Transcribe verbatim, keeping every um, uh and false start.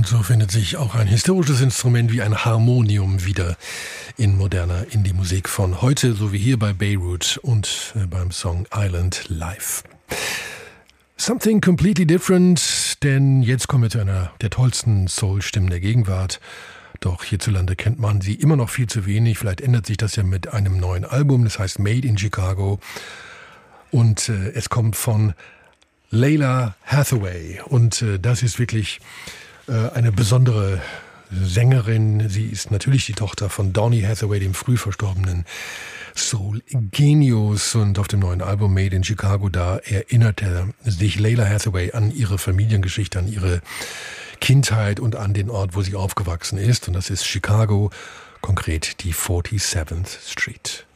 so findet sich auch ein historisches Instrument wie ein Harmonium wieder in moderner Indie-Musik von heute, so wie hier bei Beirut und beim Song Island Live. Something completely different, denn jetzt kommen wir zu einer der tollsten Soul-Stimmen der Gegenwart. Doch hierzulande kennt man sie immer noch viel zu wenig. Vielleicht ändert sich das ja mit einem neuen Album, das heißt Made in Chicago. Und äh, es kommt von Lalah Hathaway. Und äh, das ist wirklich äh, eine besondere Sängerin. Sie ist natürlich die Tochter von Donny Hathaway, dem früh verstorbenen Soul-Genius. Und auf dem neuen Album Made in Chicago, da erinnerte sich Lalah Hathaway an ihre Familiengeschichte, an ihre Kindheit und an den Ort, wo sie aufgewachsen ist. Und das ist Chicago, konkret die forty-seventh Street.